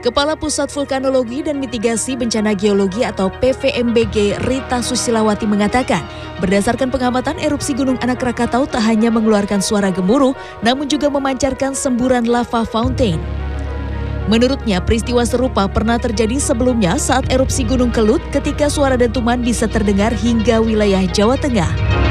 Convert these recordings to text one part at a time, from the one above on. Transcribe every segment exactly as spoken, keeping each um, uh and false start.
Kepala Pusat Vulkanologi dan Mitigasi Bencana Geologi atau P V M B G Rita Susilawati mengatakan, berdasarkan pengamatan erupsi Gunung Anak Rakatau tak hanya mengeluarkan suara gemuruh, namun juga memancarkan semburan lava fountain. Menurutnya, peristiwa serupa pernah terjadi sebelumnya saat erupsi Gunung Kelut ketika suara dentuman bisa terdengar hingga wilayah Jawa Tengah.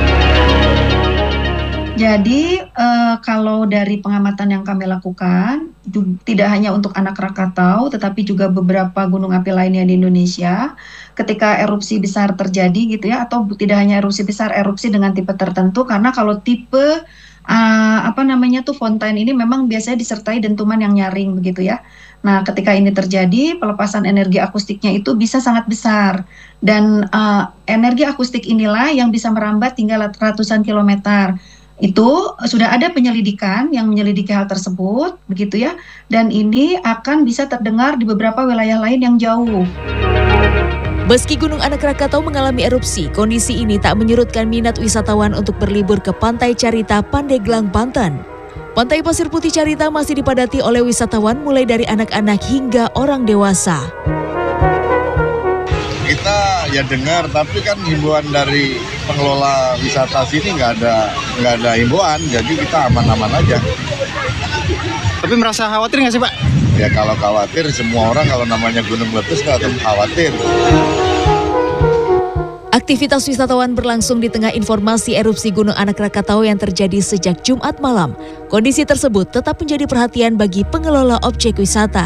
Jadi eh, kalau dari pengamatan yang kami lakukan, tidak hanya untuk Anak Rakatau, tetapi juga beberapa gunung api lainnya di Indonesia, ketika erupsi besar terjadi gitu ya, atau tidak hanya erupsi besar, erupsi dengan tipe tertentu, karena kalau tipe uh, apa namanya tuh fontaine ini memang biasanya disertai dentuman yang nyaring begitu ya. Nah, ketika ini terjadi, pelepasan energi akustiknya itu bisa sangat besar, dan uh, energi akustik inilah yang bisa merambat hingga ratusan kilometer. Itu sudah ada penyelidikan yang menyelidiki hal tersebut, begitu ya, dan ini akan bisa terdengar di beberapa wilayah lain yang jauh. Meski Gunung Anak Rakatau mengalami erupsi, kondisi ini tak menyurutkan minat wisatawan untuk berlibur ke Pantai Carita, Pandeglang, Banten. Pantai Pasir Putih Carita masih dipadati oleh wisatawan mulai dari anak-anak hingga orang dewasa. Kita ya dengar, tapi kan himbauan dari pengelola wisata sini nggak ada nggak ada himbauan, jadi kita aman-aman aja. Tapi merasa khawatir nggak sih Pak? Ya kalau khawatir, semua orang kalau namanya gunung meletus nggak akan khawatir. Aktivitas wisatawan berlangsung di tengah informasi erupsi Gunung Anak Rakatau yang terjadi sejak Jumat malam. Kondisi tersebut tetap menjadi perhatian bagi pengelola objek wisata.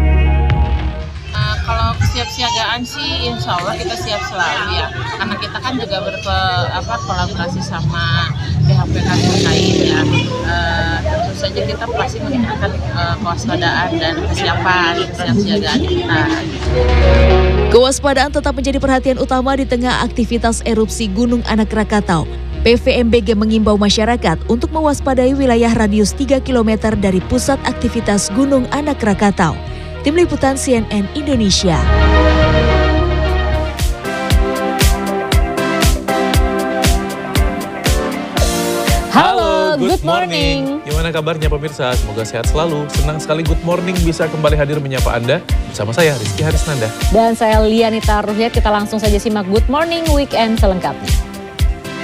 Kesiapsiagaan sih insya Allah kita siap selalu ya, karena kita kan juga berkolaborasi sama pihak-pihak terkait ya. E, tentu saja kita pasti meningkatkan e, kewaspadaan dan kesiapan, kesiapsiagaan kita. Kewaspadaan tetap menjadi perhatian utama di tengah aktivitas erupsi Gunung Anak Rakatau. P V M B G mengimbau masyarakat untuk mewaspadai wilayah radius tiga kilometer dari pusat aktivitas Gunung Anak Rakatau. Tim Liputan C N N Indonesia. Halo, good morning. Gimana kabarnya pemirsa? Semoga sehat selalu. Senang sekali Good Morning bisa kembali hadir menyapa Anda. Bersama saya Rizky Harisnanda. Dan saya Lianita Ruhyat. Kita langsung saja simak Good Morning Weekend selengkapnya.